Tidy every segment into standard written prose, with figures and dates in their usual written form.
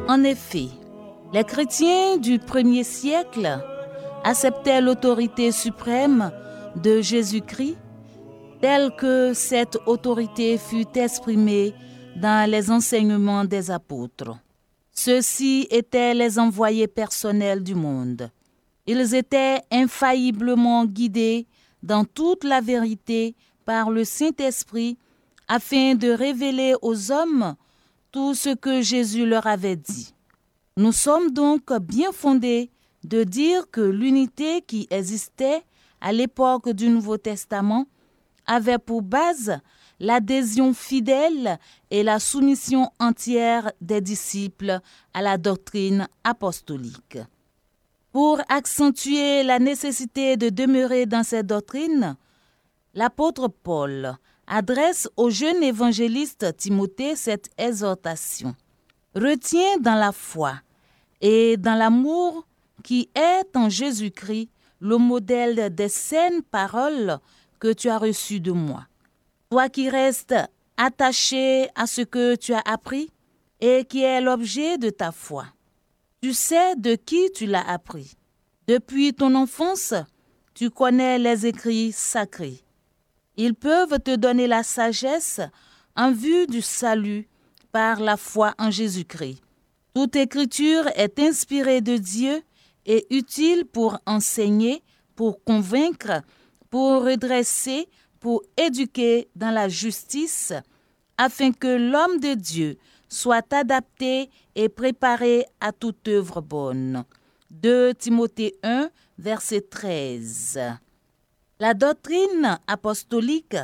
En effet, les chrétiens du premier siècle acceptaient l'autorité suprême de Jésus-Christ telle que cette autorité fut exprimée dans les enseignements des apôtres. Ceux-ci étaient les envoyés personnels du monde. Ils étaient infailliblement guidés dans toute la vérité par le Saint-Esprit afin de révéler aux hommes tout ce que Jésus leur avait dit. Nous sommes donc bien fondés de dire que l'unité qui existait à l'époque du Nouveau Testament avait pour base l'adhésion fidèle et la soumission entière des disciples à la doctrine apostolique. Pour accentuer la nécessité de demeurer dans cette doctrine, l'apôtre Paul adresse au jeune évangéliste Timothée cette exhortation. Retiens dans la foi et dans l'amour qui est en Jésus-Christ le modèle des saines paroles que tu as reçues de moi. Toi qui restes attaché à ce que tu as appris et qui est l'objet de ta foi. Tu sais de qui tu l'as appris. Depuis ton enfance, tu connais les écrits sacrés. Ils peuvent te donner la sagesse en vue du salut par la foi en Jésus-Christ. Toute écriture est inspirée de Dieu et utile pour enseigner, pour convaincre, pour redresser, pour éduquer dans la justice, afin que l'homme de Dieu soit adapté et préparé à toute œuvre bonne. 2 Timothée 1, verset 13. La doctrine apostolique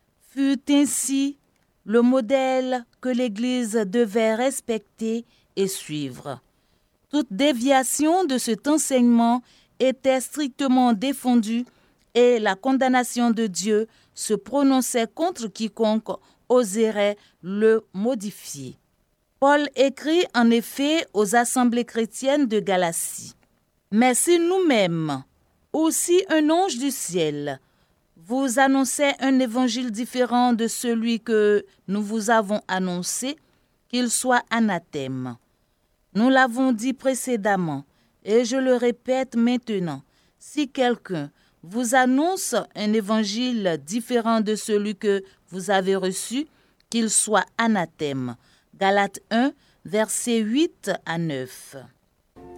fut ainsi le modèle que l'Église devait respecter et suivre. Toute déviation de cet enseignement était strictement défendue et la condamnation de Dieu se prononçait contre quiconque oserait le modifier. Paul écrit en effet aux assemblées chrétiennes de Galatie. « Mais si nous-mêmes, ou si un ange du ciel, vous annonçait un évangile différent de celui que nous vous avons annoncé, qu'il soit anathème. Nous l'avons dit précédemment, et je le répète maintenant, si quelqu'un vous annonce un évangile différent de celui que vous avez reçu, qu'il soit anathème. » Galates 1, versets 8 à 9.